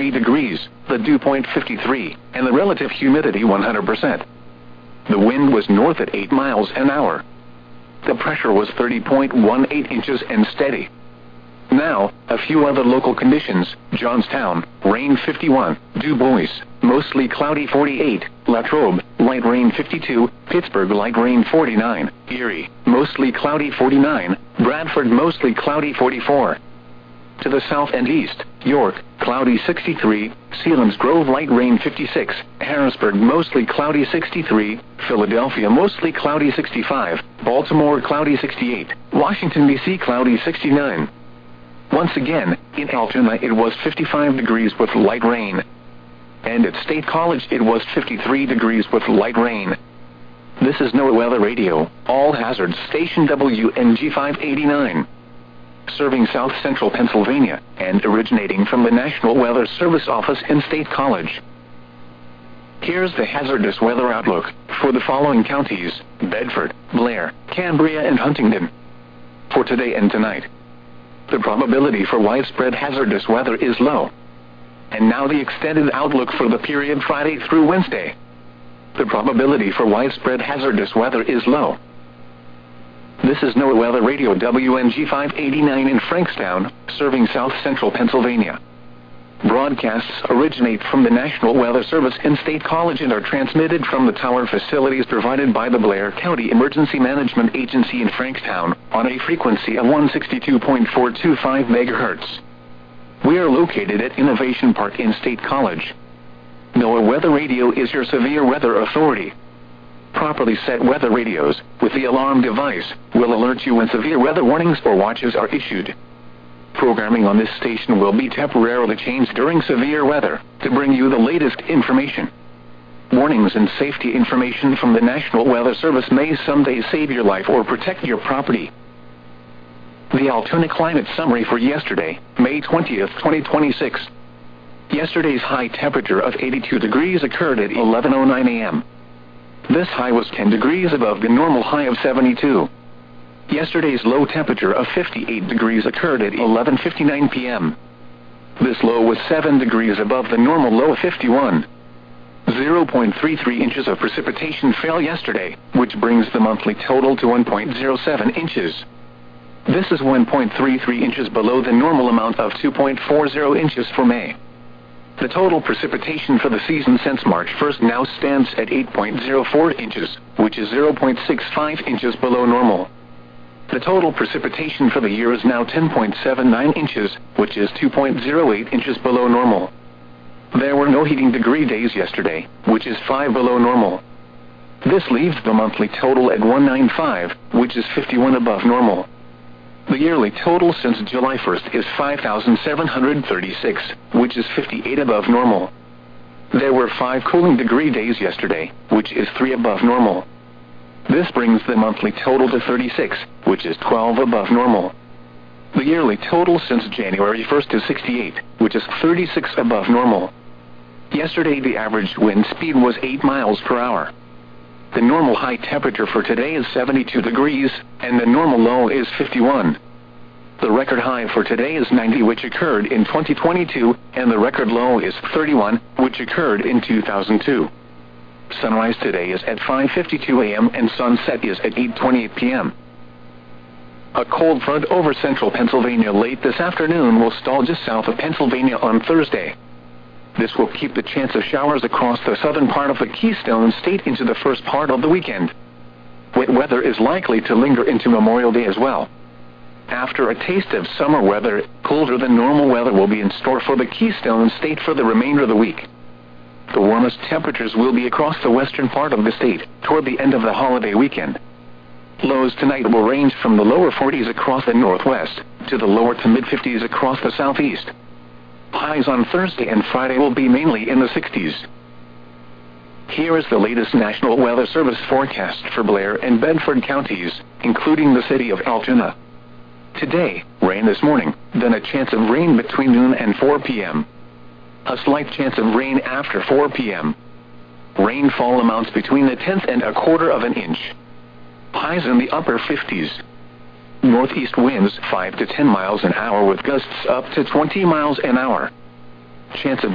30 degrees, the dew point 53, and the relative humidity 100%. The wind was north at 8 miles an hour. The pressure was 30.18 inches and steady. Now, a few other local conditions: Johnstown, rain 51, Du Bois, mostly cloudy 48, Latrobe, light rain 52, Pittsburgh, light rain 49, Erie, mostly cloudy 49, Bradford, mostly cloudy 44. To the south and east, York, cloudy 63, Selinsgrove, light rain 56, Harrisburg, mostly cloudy 63, Philadelphia, mostly cloudy 65, Baltimore, cloudy 68, Washington, D.C., cloudy 69. Once again, in Altoona it was 55 degrees with light rain. And at State College it was 53 degrees with light rain. This is NOAA Weather Radio, all hazards station WNG 589. Serving South Central Pennsylvania, and originating from the National Weather Service office in State College. Here's the hazardous weather outlook for the following counties: Bedford, Blair, Cambria, and Huntingdon. For today and tonight, the probability for widespread hazardous weather is low. And now the extended outlook for the period Friday through Wednesday. The probability for widespread hazardous weather is low. This is NOAA Weather Radio WNG 589 in Frankstown, serving South Central Pennsylvania. Broadcasts originate from the National Weather Service in State College and are transmitted from the tower facilities provided by the Blair County Emergency Management Agency in Frankstown, on a frequency of 162.425 MHz. We are located at Innovation Park in State College. NOAA Weather Radio is your severe weather authority. Properly set weather radios, with the alarm device, will alert you when severe weather warnings or watches are issued. Programming on this station will be temporarily changed during severe weather, to bring you the latest information. Warnings and safety information from the National Weather Service may someday save your life or protect your property. The Altoona Climate Summary for yesterday, May 20th, 2026. Yesterday's high temperature of 82 degrees occurred at 11:09 a.m. This high was 10 degrees above the normal high of 72. Yesterday's low temperature of 58 degrees occurred at 11:59 p.m. This low was 7 degrees above the normal low of 51. 0.33 inches of precipitation fell yesterday, which brings the monthly total to 1.07 inches. This is 1.33 inches below the normal amount of 2.40 inches for May. The total precipitation for the season since March 1st now stands at 8.04 inches, which is 0.65 inches below normal. The total precipitation for the year is now 10.79 inches, which is 2.08 inches below normal. There were no heating degree days yesterday, which is 5 below normal. This leaves the monthly total at 195, which is 51 above normal. The yearly total since July 1st is 5,736, which is 58 above normal. There were 5 cooling degree days yesterday, which is 3 above normal. This brings the monthly total to 36, which is 12 above normal. The yearly total since January 1st is 68, which is 36 above normal. Yesterday the average wind speed was 8 miles per hour. The normal high temperature for today is 72 degrees, and the normal low is 51. The record high for today is 90, which occurred in 2022, and the record low is 31, which occurred in 2002. Sunrise today is at 5:52 a.m. and sunset is at 8:28 p.m. A cold front over central Pennsylvania late this afternoon will stall just south of Pennsylvania on Thursday. This will keep the chance of showers across the southern part of the Keystone State into the first part of the weekend. Wet weather is likely to linger into Memorial Day as well. After a taste of summer weather, colder than normal weather will be in store for the Keystone State for the remainder of the week. The warmest temperatures will be across the western part of the state, toward the end of the holiday weekend. Lows tonight will range from the lower 40s across the northwest, to the lower to mid-50s across the southeast. Highs on Thursday and Friday will be mainly in the 60s. Here is the latest National Weather Service forecast for Blair and Bedford counties, including the city of Altoona. Today, rain this morning, then a chance of rain between noon and 4 p.m. A slight chance of rain after 4 p.m. Rainfall amounts between a tenth and a quarter of an inch. Highs in the upper 50s. Northeast winds 5 to 10 miles an hour with gusts up to 20 miles an hour. Chance of